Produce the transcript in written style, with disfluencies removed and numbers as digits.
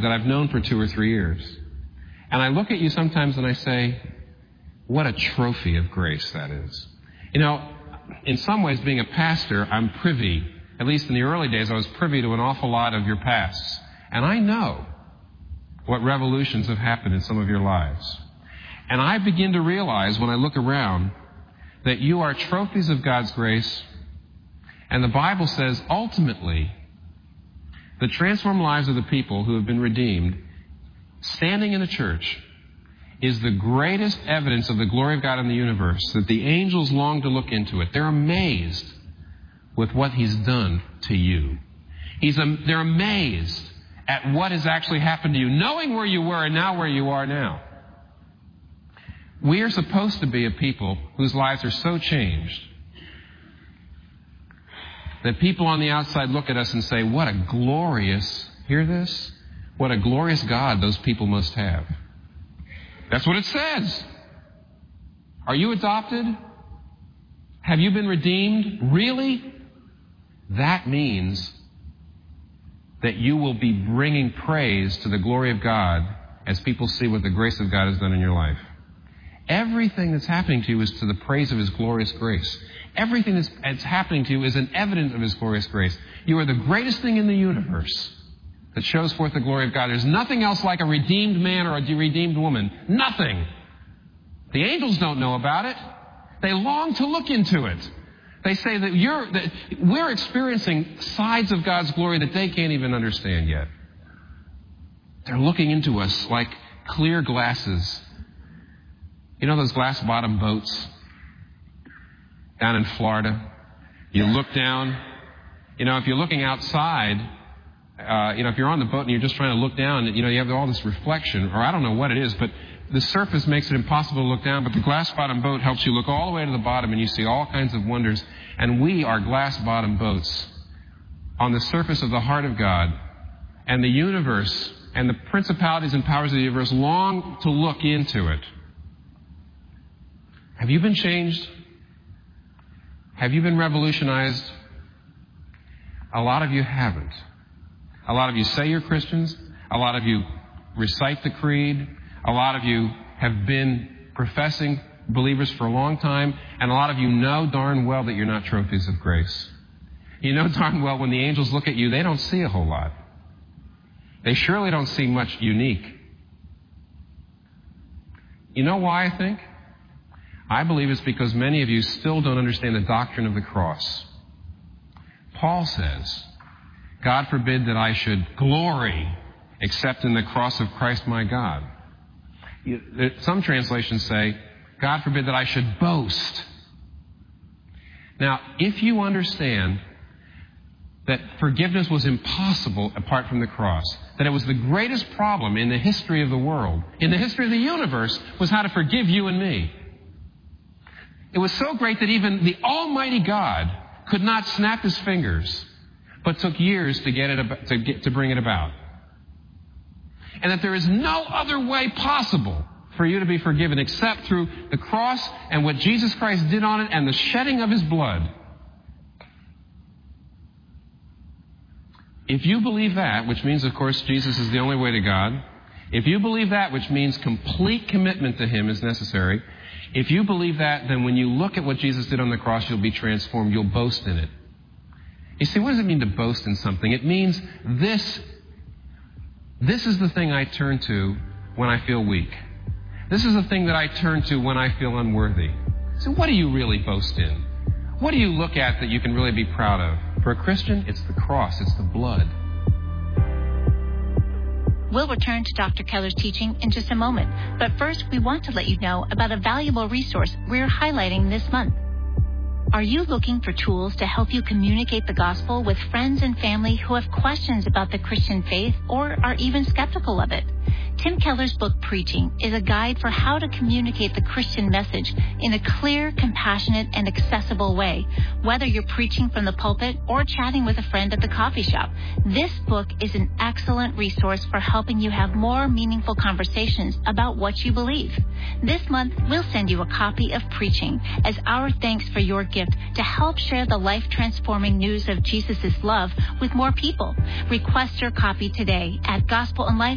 that I've known for 2 or 3 years. And I look at you sometimes and I say, what a trophy of grace that is. You know, in some ways, being a pastor, I'm privy, at least in the early days, I was privy to an awful lot of your pasts. And I know what revolutions have happened in some of your lives. And I begin to realize when I look around that you are trophies of God's grace. And the Bible says, ultimately, the transformed lives of the people who have been redeemed, standing in a church, is the greatest evidence of the glory of God in the universe, that the angels long to look into it. They're amazed with what He's done to you. They're amazed at what has actually happened to you, knowing where you were and now where you are now. We are supposed to be a people whose lives are so changed that people on the outside look at us and say, what a glorious, hear this? What a glorious God those people must have. That's what it says. Are you adopted? Have you been redeemed? Really? That means that you will be bringing praise to the glory of God as people see what the grace of God has done in your life. Everything that's happening to you is to the praise of His glorious grace. Everything that's happening to you is an evidence of His glorious grace. You are the greatest thing in the universe that shows forth the glory of God. There's nothing else like a redeemed man or a redeemed woman. Nothing. The angels don't know about it. They long to look into it. They say that we're experiencing sides of God's glory that they can't even understand yet. They're looking into us like clear glasses. You know those glass-bottom boats down in Florida? You look down. You know, if you're looking outside, if you're on the boat and you're just trying to look down, you have all this reflection, or I don't know what it is, but the surface makes it impossible to look down, but the glass-bottom boat helps you look all the way to the bottom, and you see all kinds of wonders. And we are glass-bottom boats on the surface of the heart of God. And the universe and the principalities and powers of the universe long to look into it. Have you been changed? Have you been revolutionized? A lot of you haven't. A lot of you say you're Christians. A lot of you recite the creed. A lot of you have been professing believers for a long time. And a lot of you know darn well that you're not trophies of grace. You know darn well when the angels look at you, they don't see a whole lot. They surely don't see much unique. You know why, I think? I believe it's because many of you still don't understand the doctrine of the cross. Paul says, God forbid that I should glory except in the cross of Christ my God. Some translations say, God forbid that I should boast. Now, if you understand that forgiveness was impossible apart from the cross, that it was the greatest problem in the history of the world, in the history of the universe, was how to forgive you and me. It was so great that even the Almighty God could not snap His fingers, but took years to bring it about. And that there is no other way possible for you to be forgiven except through the cross and what Jesus Christ did on it and the shedding of His blood. If you believe that, which means, of course, Jesus is the only way to God, if you believe that, which means complete commitment to Him is necessary, if you believe that, then when you look at what Jesus did on the cross, you'll be transformed. You'll boast in it. You see, what does it mean to boast in something? It means this is the thing I turn to when I feel weak. This is the thing that I turn to when I feel unworthy. So what do you really boast in? What do you look at that you can really be proud of? For a Christian, it's the cross. It's the blood. We'll return to Dr. Keller's teaching in just a moment. But first, we want to let you know about a valuable resource we're highlighting this month. Are you looking for tools to help you communicate the gospel with friends and family who have questions about the Christian faith or are even skeptical of it? Tim Keller's book, Preaching, is a guide for how to communicate the Christian message in a clear, compassionate, and accessible way, whether you're preaching from the pulpit or chatting with a friend at the coffee shop. This book is an excellent resource for helping you have more meaningful conversations about what you believe. This month, we'll send you a copy of Preaching as our thanks for your gift to help share the life-transforming news of Jesus' love with more people. Request your copy today at Gospel and Life